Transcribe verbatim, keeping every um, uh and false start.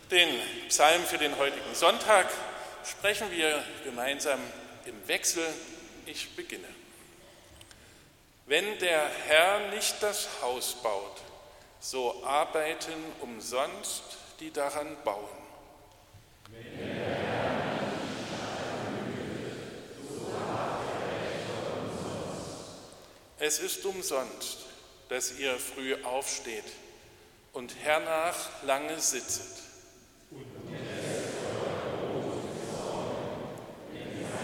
Den Psalm für den heutigen Sonntag sprechen wir gemeinsam im Wechsel. Ich beginne. Wenn der Herr nicht das Haus baut, so arbeiten umsonst die daran bauen. Wenn der Herr nicht das so arbeitet umsonst. Es ist umsonst, dass ihr früh aufsteht und hernach lange sitzet,